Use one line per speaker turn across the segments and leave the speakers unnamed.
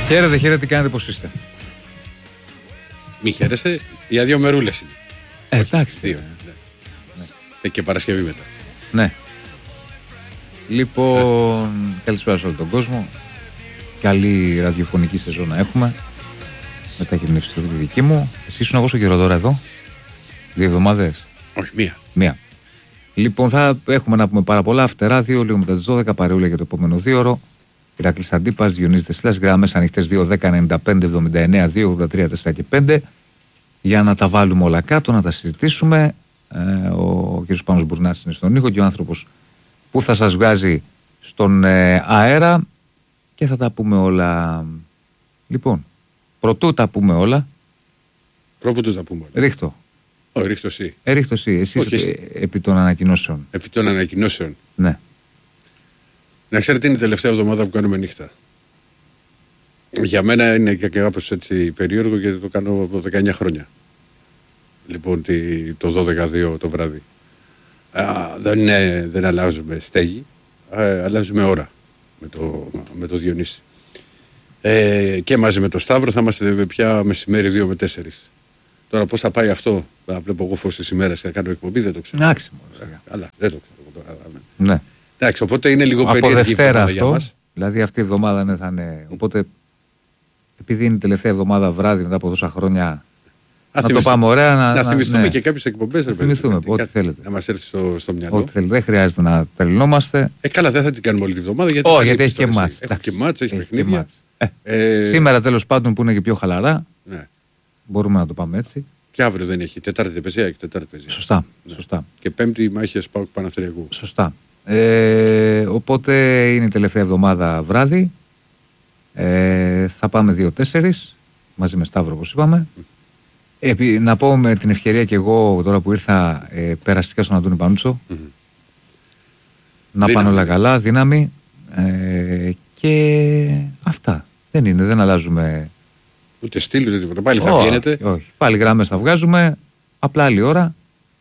Χαίρετε, τι κάνετε, πώς είστε?
Μη χαίρεστε, για 2 μερούλες είναι.
Εντάξει.
2. Ναι. Και Παρασκευή μετά.
Ναι. Λοιπόν, καλησπέρα σε όλο τον κόσμο. Καλή ραδιοφωνική σεζόν να έχουμε. Μετά και την επιστροφή τη δική μου. Εσύ ήσουν εγώ στο καιρό τώρα εδώ. 2 εβδομάδες.
Όχι, 1.
Μία. Λοιπόν, θα έχουμε να πούμε πάρα πολλά. Φτερά 2, λίγο μετά τις 12. Παρεούλα για το επόμενο 2ωρο. Ηρακλής Αντίπας, Διονύσης Δεσίλας. Γραμμές ανοιχτές 2, 10, 95, 79, 2, 83, 4 και 5. Για να τα βάλουμε όλα κάτω, να τα συζητήσουμε. Ο κ. Πάνος Μπουρνάς είναι στον ήχο και ο άνθρωπος που θα σας βγάζει στον αέρα και θα τα πούμε όλα. Λοιπόν, πρωτού τα πούμε όλα.
Πρόπου τα πούμε όλα.
Ρίχτω.
Όχι, ρίχτω εσύ.
Ρίχτω εσύ. Εσύ επί των ανακοινώσεων.
Επί των ανακοινώσεων.
Ναι.
Να ξέρετε, είναι η τελευταία εβδομάδα που κάνουμε νύχτα. Για μένα είναι και κάπως έτσι περίεργο γιατί το κάνω από 19 χρόνια. Λοιπόν, το 12-2 το βράδυ. Δεν αλλάζουμε στέγη, αλλάζουμε ώρα με το Διονύση. Και μαζί με το Σταύρο θα είμαστε πια μεσημέρι 2 με 4. Τώρα πώς θα πάει αυτό, θα βλέπω εγώ φως της ημέρας και θα κάνω εκπομπή, δεν το ξέρω.
Εντάξει.
Αλλά δεν το ξέρω τώρα.
Ναι.
Εντάξει, οπότε είναι λίγο περίεργη η εβδομάδα για μας.
Δηλαδή αυτή η εβδομάδα θα είναι. Οπότε, επειδή είναι η τελευταία εβδομάδα βράδυ μετά από τόσα χρόνια. Να το πάμε ωραία.
Να θυμηθούμε και κάποιες εκπομπές.
Να θυμηθούμε, ό,τι θέλετε.
Να μας έρθει στο μυαλό.
Ό,τι θέλετε. Δεν χρειάζεται να τρελνόμαστε.
Καλά, δεν θα την κάνουμε όλη τη βδομάδα. Γιατί,
γιατί έχει και μάτς.
Έχει και μάτς, έχει παιχνίδια.
Σήμερα τέλος πάντων που είναι και πιο χαλαρά.
Ναι.
Μπορούμε να το πάμε έτσι.
Και αύριο δεν έχει. Τετάρτη παίζει.
Σωστά.
Ναι.
Σωστά.
Και Πέμπτη μάχες ΠΑΟΚ Παναθηναϊκού.
Σωστά. Οπότε είναι η τελευταία εβδομάδα βράδυ. Θα πάμε 2-4 μαζί με Σταύρο όπως είπαμε. Να πω με την ευκαιρία και εγώ τώρα που ήρθα περαστικά στον Αντώνη Πανούτσο. Να πάνε όλα καλά, δύναμη. Και αυτά. Δεν αλλάζουμε.
Ούτε στυλ ούτε τίποτα. Πάλι θα βγαίνετε.
Όχι. Πάλι γράμμες θα βγάζουμε. Απλά άλλη ώρα.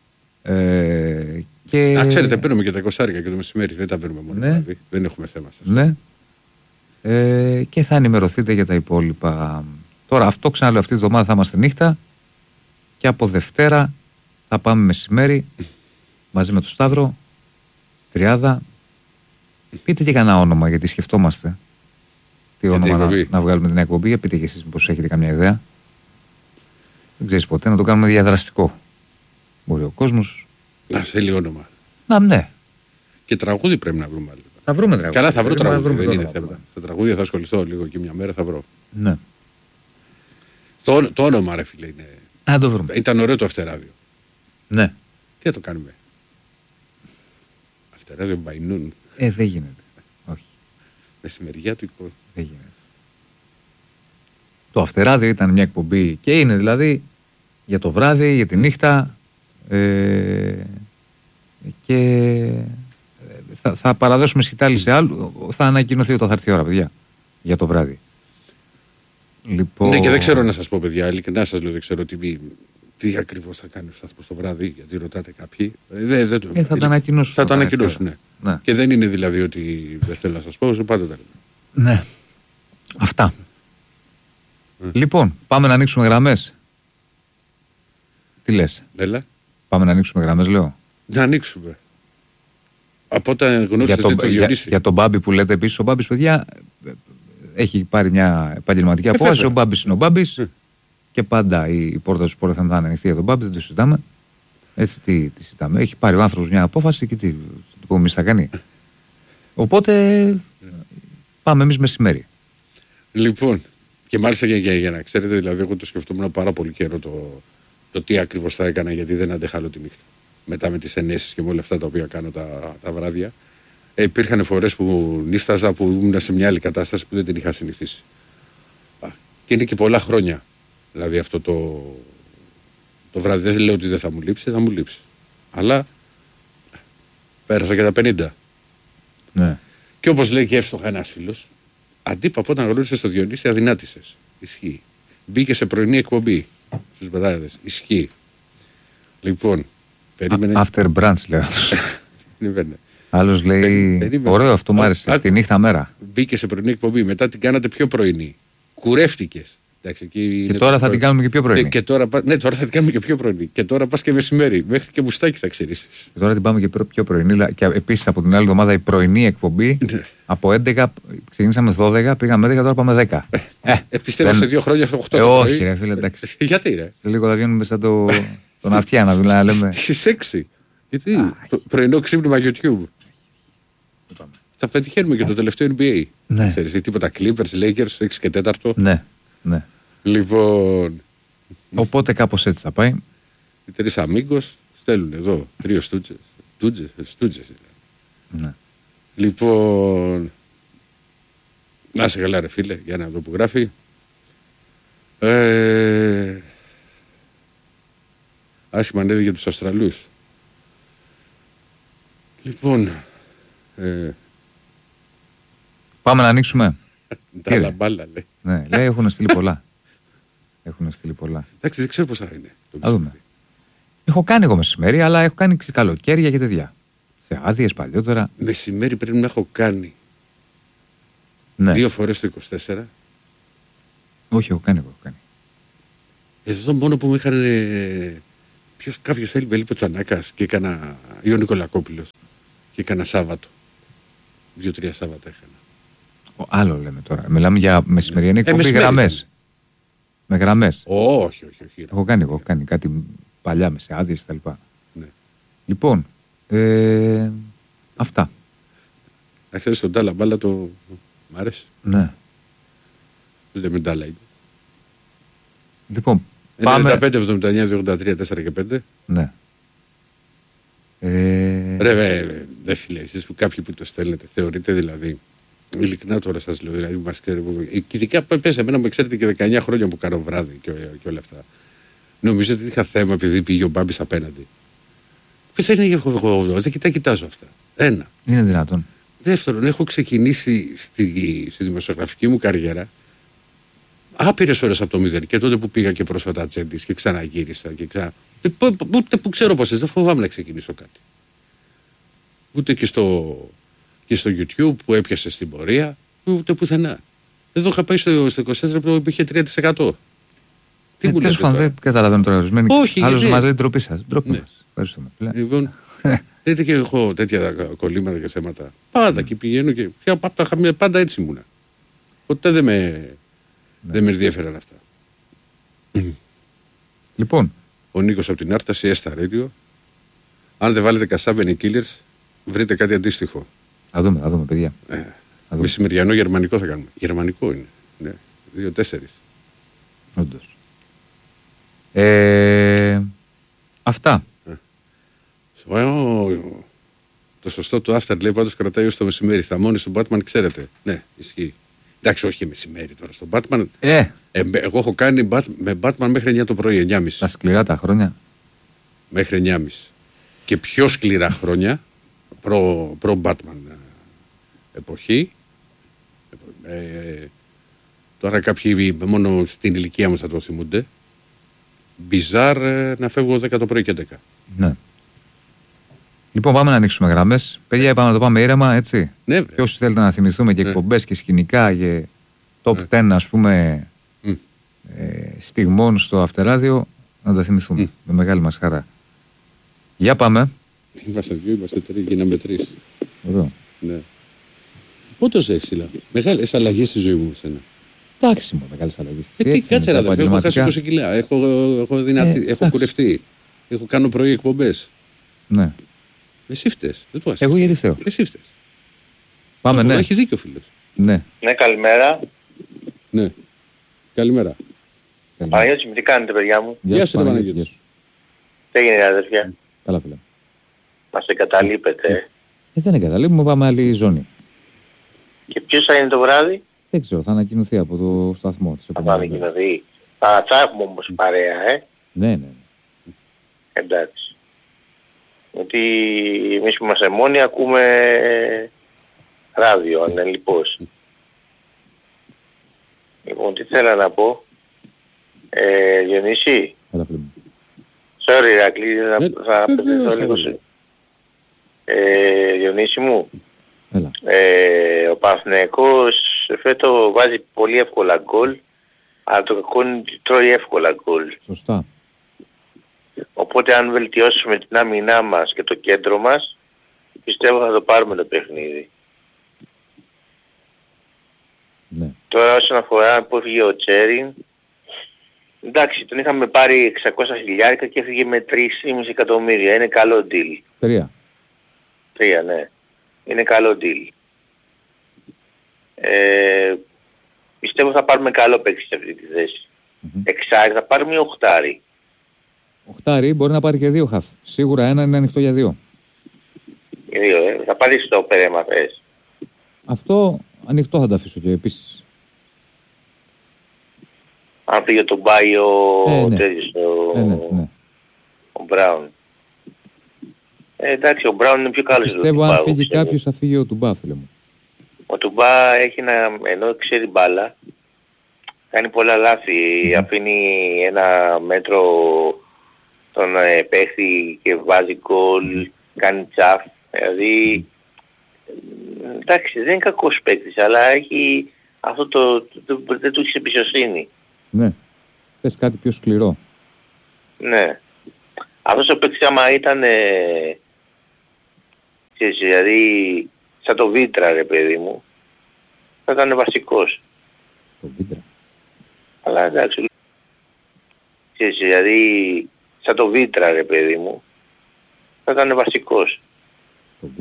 Να ξέρετε, παίρνουμε και τα 20 και το μεσημέρι. Δεν τα παίρνουμε μόνο.
Ναι.
Δηλαδή. Δεν έχουμε θέμα.
Ναι. Και θα ενημερωθείτε για τα υπόλοιπα. Τώρα αυτό ξαναλέω, αυτή τη εβδομάδα θα είμαστε νύχτα. Και από Δευτέρα θα πάμε μεσημέρι μαζί με τον Σταύρο. Τριάδα. Πείτε και κανένα όνομα γιατί σκεφτόμαστε. Τι όνομα να βγάλουμε την εκπομπή. Για πείτε και εσείς μήπως έχετε καμιά ιδέα. Δεν ξέρεις ποτέ, να το κάνουμε διαδραστικό. Μπορεί ο κόσμος.
Να θέλει όνομα.
Ναι.
Και τραγούδι πρέπει να βρούμε.
Θα βρούμε τραγούδι.
Καλά, θα βρω τραγούδι. Δεν είναι θέμα. Τα τραγούδια θα ασχοληθώ λίγο και μια μέρα θα βρω.
Ναι.
Το όνομα, ρε φίλε, είναι.
Να το βρούμε.
Ήταν ωραίο το Αυτεράδιο.
Ναι.
Τι θα το κάνουμε. Αυτεράδιο Μπαϊνούν.
Δεν γίνεται. Όχι.
Μεσημεριάτικο.
Δεν γίνεται. Το Αυτεράδιο ήταν μια εκπομπή και είναι δηλαδή για το βράδυ, για τη νύχτα και θα παραδώσουμε σκητάλη σε άλλο. Θα ανακοινωθεί όταν θα έρθει η ώρα, παιδιά, για το βράδυ. Λοιπόν...
Ναι, και δεν ξέρω να σας πω, παιδιά, ειλικρινά σας λέω, δεν ξέρω τι ακριβώς θα κάνει ο σταθμός το βράδυ, γιατί ρωτάτε κάποιοι.
Θα το ανακοινώσουν.
Θα το ανακοινώσουν, ναι. Και δεν είναι δηλαδή ότι δεν θέλω να σας πω, πάντα τα λέμε.
Ναι. Αυτά. Λοιπόν, πάμε να ανοίξουμε γραμμές. Τι λες?
Έλα.
Πάμε να ανοίξουμε γραμμές, λέω.
Να ανοίξουμε. Από όταν γνώρισες το Διονύση.
Για τον Μπάμπη που λέτε επίσης, ο Μπάμπης, παιδιά, έχει πάρει μια επαγγελματική απόφαση. Ο Μπάμπης είναι ο Μπάμπης. Και πάντα η πόρτα του σπορ θα είναι ανοιχτή για τον Μπάμπη, δεν το συζητάμε. Έτσι τι συζητάμε. Έχει πάρει ο άνθρωπος μια απόφαση και τι εμείς θα κάνει. Οπότε πάμε εμείς μεσημέρι.
Λοιπόν, και μάλιστα για να ξέρετε, δηλαδή, εγώ το σκεφτόμουν πάρα πολύ καιρό το τι ακριβώς θα έκανα, γιατί δεν αντέχα άλλο τη νύχτα. Μετά με τις ενέσεις και με όλα αυτά τα οποία κάνω τα βράδια. Υπήρχαν φορές που νύσταζα, που ήμουν σε μια άλλη κατάσταση που δεν την είχα συνηθίσει. Και είναι και πολλά χρόνια. Δηλαδή αυτό το βράδυ δεν λέω ότι δεν θα μου λείψει, θα μου λείψει. Αλλά πέρασα και τα 50.
Ναι.
Και όπως λέει και εύστοχα ένας φίλος, αντίπα από όταν γνώρισες το Διονύση αδυνάτησες. Ισχύει. Μπήκε σε πρωινή εκπομπή στους μπετάριδες. Ισχύει. Λοιπόν, περίμενε.
After brunch λέω.
Περίμενε.
Άλλος λέει, ωραίο αυτό μου άρεσε, τη νύχτα μέρα.
Μπήκε σε πρωινή εκπομπή, μετά την κάνατε πιο πρωινή. Κουρεύτηκες.
Και τώρα θα την κάνουμε και πιο πρωινή.
Ναι, τώρα θα την κάνουμε και πιο πρωινή. Και τώρα πας και μεσημέρι. Μέχρι και μουστάκι θα ξερίσεις.
Και τώρα την πάμε και πιο πρωινή. Και επίσης από την άλλη εβδομάδα η πρωινή εκπομπή. Από 11 ξεκινήσαμε 12, πήγαμε 11, τώρα πάμε 10.
Πιστεύω σε 2 χρόνια 8.
Όχι, ρε φίλε, εντάξει.
Γιατί, ρε.
Σε λίγο θα βγαίνουμε σαν τον αυτιά να λέμε.
Στις 6. Γιατί. Πρωινό ξύπνημα YouTube. Θα πετυχαίνουμε και το τελευταίο NBA.
Ναι.
Ξέρεις, τίποτα Clippers, Lakers, 6 και 4.
Ναι.
Λοιπόν.
Οπότε κάπως έτσι θα πάει.
Οι 3 αμίγκος στέλνουν εδώ 3 στούτζες.
Ναι.
Λοιπόν. Να είσαι καλά, ρε φίλε, για να δω που γράφει. Άσχημα ανέβη για τους Αυστραλούς. Λοιπόν.
Πάμε να ανοίξουμε.
Τα μπάλα, λέει.
Ναι, λέει έχουν στείλει πολλά.
Εντάξει, δεν ξέρω πώς θα είναι.
Θα δούμε. Έχω κάνει εγώ μεσημέρι, αλλά έχω κάνει καλοκαίρια και τέτοια. Σε άδειες παλιότερα.
Μεσημέρι πρέπει να έχω κάνει.
Ναι.
2 φορές το 24.
Όχι, έχω κάνει.
Εδώ μόνο που μου είχαν. Κάποιος θέλει, με λείπει ο Τσανάκας και έκανα. Ή ο Νικολακόπουλος. Και έκανα Σάββατο. 2-3 Σάββατα έκανα.
Άλλο λέμε τώρα. Μιλάμε για μεσημεριανή εκπομπή γραμμές. Με γραμμές.
Όχι.
Έχω κάνει κάτι παλιά με σε άδειες κτλ.
Ναι.
Λοιπόν, αυτά.
Να ξέρεις τον Τάλα μπάλα το. Μ' άρεσε.
Ναι.
Δεν με Τάλα είναι.
Λοιπόν, πάμε.
95, 79, 83, 4 και 5.
Ναι.
Δεν φίλε, εσείς που κάποιοι που το στέλνετε, θεωρείτε δηλαδή. Ειλικρινά τώρα σας λέω, δηλαδή μας ξέρετε. Ειδικά πες εμένα μου ξέρετε και 19 χρόνια που κάνω βράδυ και όλα αυτά. Νομίζετε ότι είχα θέμα επειδή πήγε ο Μπάμπης απέναντι. Πες είναι εγώ, δεν τα κοιτάζω αυτά. Ένα.
Είναι δυνατόν.
Δεύτερον, έχω ξεκινήσει στη δημοσιογραφική μου καριέρα άπειρες ώρες από το 0 και τότε που πήγα και πρόσφατα Τσέντης και ξαναγύρισα και ούτε που ξέρω πως δεν φοβάμαι να ξεκινήσω κάτι. Ούτε και στο YouTube που έπιασε στην πορεία, ούτε πουθενά. Εδώ είχα πάει στο 24 που είχε 3%. Τι μου λέτε τώρα.
Δεν καταλαβαίνω τώρα ορισμένοι.
Όχι,
άλλος
γιατί.
μας λέει ντροπή σας. Ντροπή
Ναι.
μας. Ευχαριστούμε.
Λοιπόν, δείτε και έχω τέτοια κολλήματα και θέματα. Πάντα εκεί πηγαίνω και πάντα έτσι ήμουνα. Ποτέ δεν με ενδιαφέραν αυτά.
Λοιπόν.
Ο Νίκος από την Άρταση, Έστα Radio. Αν δεν βάλετε Κασάβενι Killers, βρείτε κάτι αντίστοιχο.
Θα δούμε, παιδιά.
Μεσημεριανό γερμανικό θα κάνουμε. Γερμανικό είναι. Ναι. 2-4.
Όντως. Αυτά.
Το σωστό του After λέει πάντως κρατάει ως το μεσημέρι. Θα μόνοι στον Batman, ξέρετε. Ναι, ισχύει. Εντάξει, όχι και μεσημέρι τώρα. Στον Batman. Εγώ έχω κάνει με Batman μέχρι 9 το πρωί, 9.30.
Τα σκληρά τα χρόνια.
Μέχρι 9.30. Και πιο σκληρά χρόνια προ-Batman εποχή. Τώρα κάποιοι μόνο στην ηλικία μας θα το θυμούνται. Μπιζάρ να φεύγω 10 το πρωί και 10.
Ναι. Λοιπόν, πάμε να ανοίξουμε γραμμές. Παιδιά, είπαμε να το πάμε ήρεμα, έτσι.
Ναι,
και όσοι θέλετε να θυμηθούμε και εκπομπές και σκηνικά και top 10, ας πούμε, στιγμών στο Αυτεράδιο, να τα θυμηθούμε. Με μεγάλη μας χαρά. Για πάμε.
Είμαστε 2, είμαστε 3, γίναμε 3.
Εδώ.
Ναι. Όντως έτσι, μεγάλες αλλαγές στη ζωή μου με σένα.
Εντάξει, μου μεγάλες αλλαγές.
Τι κάτσε να δω, έχω χάσει 20 κιλά, έχω κουρευτεί, κάνω πρωί εκπομπές.
Ναι.
Εσύ φταίς, δεν το
εγώ γιατί θέω.
Εσύ φταίς.
Πάμε, ναι.
Έχει δίκιο, φίλος.
Ναι.
Ναι, καλημέρα.
Ναι. Καλημέρα.
Παναγιώτη μου, τι κάνετε, παιδιά μου.
Γεια σου, Παναγιώτη.
Τι έγινε, αδερφιά.
Καλά, φίλε.
Μας εγκαταλείπετε.
Δεν εγκαταλείπουμε, πάμε άλλη ζώνη.
Και ποιος θα είναι το βράδυ?
Δεν ξέρω, θα ανακοινωθεί από το σταθμό.
Θα ανακοινωθεί. Θα έχουμε όμως παρέα,
Ναι.
Εντάξει. Γιατί εμείς που είμαστε μόνοι ακούμε ράδιο, ανελιπώς. Λοιπόν, τι θέλω να πω. Διονύση.
Έλα, φίλε μου.
Sorry, Ρακλή, θα απευθυνθώ λίγο σε... Διονύση μου.
Έλα.
Ο Παναθηναϊκός φέτο βάζει πολύ εύκολα γκολ Αλλά το κακό είναι ότι τρώει εύκολα γκολ.
Σωστά.
Οπότε αν βελτιώσουμε την άμυνά μας και το κέντρο μας, πιστεύω θα το πάρουμε το παιχνίδι.
Ναι.
Τώρα όσον αφορά που έφυγε ο Τσέριν, εντάξει, τον είχαμε πάρει 600 χιλιάρικα και έφυγε με 3,5 εκατομμύρια. Είναι καλό deal.
3.
3, ναι. Είναι καλό deal. Πιστεύω θα πάρουμε καλό παίκτη σε αυτή τη θέση. Εξάρι θα πάρουμε ή οχτάρι.
Οχτάρι μπορεί να πάρει και 2 χαφ. Σίγουρα ένα είναι ανοιχτό για 2.
Για 2, θα πάρει στο Περέμα θες.
Αυτό ανοιχτό θα το αφήσω και επίσης.
Αν πήγε τον Μπάι
ναι.
τέτοιος,
Ναι.
ο Μπράουν. Εντάξει, ο Μπράουν είναι πιο καλός.
Πιστεύω αν φύγει κάποιος θα φύγει ο Τουμπά, φίλε μου.
Ο Τουμπά έχει ενώ ξέρει μπάλα, κάνει πολλά λάθη. Αφήνει ένα μέτρο τον παίχτη και βάζει γκολ, κάνει τσαφ. Δηλαδή, εντάξει, δεν είναι κακός παίκτης, αλλά έχει αυτό δεν του έχει εμπιστοσύνη.
Ναι. Θες κάτι πιο σκληρό.
Ναι. Αυτός ο παίκτης άμα ήταν, δηλαδή, σαν το Βίτρα ρε παιδί μου, θα ήταν βασικός.
Το Βίτρα.
Αλλά εντάξει, δηλαδή, σαν το Βίτρα ρε παιδί μου, θα ήταν βασικός.